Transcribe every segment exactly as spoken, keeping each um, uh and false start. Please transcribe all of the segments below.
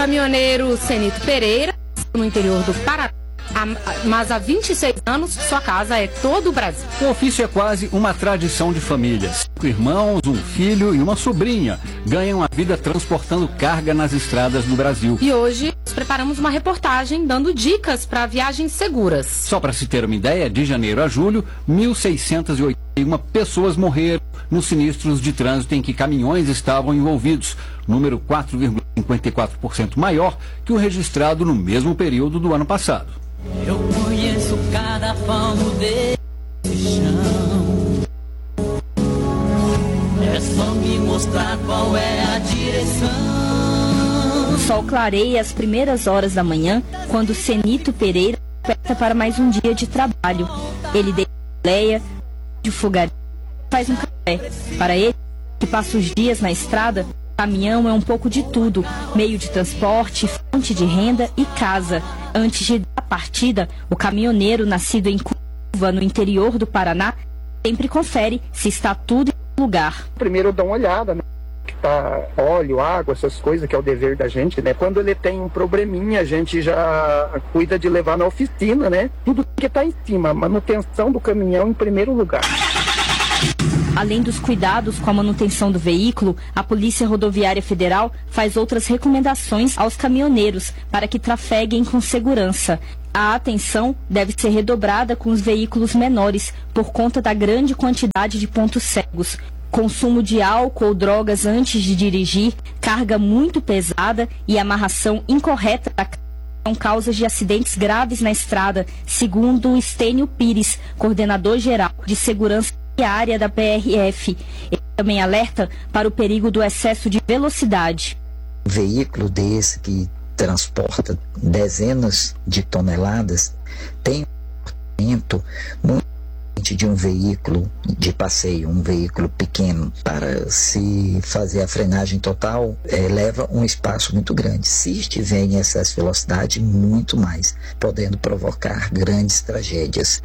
caminhoneiro Cenito Pereira, no interior do Paraná, mas há vinte e seis anos sua casa é todo o Brasil. O ofício é quase uma tradição de família. Cinco irmãos, um filho e uma sobrinha ganham a vida transportando carga nas estradas do Brasil. E hoje nós preparamos uma reportagem dando dicas para viagens seguras. Só para se ter uma ideia, de janeiro a julho, mil seiscentas e oitenta e uma pessoas morreram nos sinistros de trânsito em que caminhões estavam envolvidos, número quatro vírgula cinquenta e quatro por cento maior que o registrado no mesmo período do ano passado. Eu conheço cada palmo desse chão. É só me mostrar qual é a direção. O sol clareia às primeiras horas da manhã, quando Cenito Pereira desperta para mais um dia de trabalho. Ele deita leia de fogaria, faz um café. Para ele, que passa os dias na estrada, caminhão é um pouco de tudo, meio de transporte, fonte de renda e casa. Antes de dar partida, o caminhoneiro nascido em Curitiba, no interior do Paraná, sempre confere se está tudo em lugar. Primeiro eu dou uma olhada, né? Que tá óleo, água, essas coisas, que é o dever da gente, né? Quando ele tem um probleminha, a gente já cuida de levar na oficina, né? Tudo que tá em cima, manutenção do caminhão em primeiro lugar. Além dos cuidados com a manutenção do veículo, a Polícia Rodoviária Federal faz outras recomendações aos caminhoneiros para que trafeguem com segurança. A atenção deve ser redobrada com os veículos menores, por conta da grande quantidade de pontos cegos. Consumo de álcool ou drogas antes de dirigir, carga muito pesada e amarração incorreta da carga são causas de acidentes graves na estrada, segundo Estênio Pires, coordenador geral de segurança área da P R F. Ele também alerta para o perigo do excesso de velocidade. Um veículo desse que transporta dezenas de toneladas tem um comportamento muito diferente de um veículo de passeio, um veículo pequeno. Para se fazer a frenagem total, é, leva um espaço muito grande. Se estiver em excesso de velocidade, muito mais, podendo provocar grandes tragédias.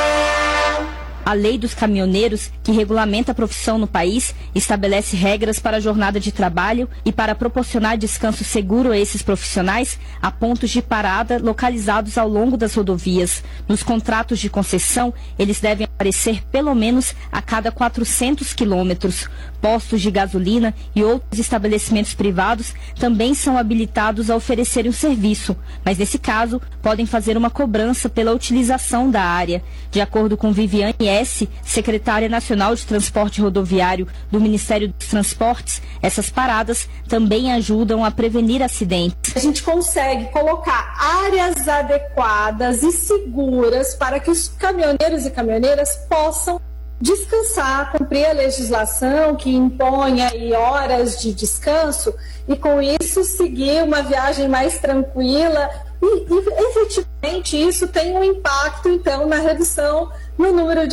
A Lei dos Caminhoneiros, que regulamenta a profissão no país, estabelece regras para a jornada de trabalho e para proporcionar descanso seguro a esses profissionais, há pontos de parada localizados ao longo das rodovias. Nos contratos de concessão, eles devem aparecer pelo menos a cada quatrocentos quilômetros. Postos de gasolina e outros estabelecimentos privados também são habilitados a oferecerem o serviço, mas nesse caso podem fazer uma cobrança pela utilização da área. De acordo com Viviane S., secretária nacional de transporte rodoviário do Ministério dos Transportes, essas paradas também ajudam a prevenir acidentes. A gente consegue colocar áreas adequadas e seguras para que os caminhoneiros e caminhoneiras possam descansar, cumprir a legislação que impõe aí horas de descanso e com isso seguir uma viagem mais tranquila e, e efetivamente isso tem um impacto então na redução no número de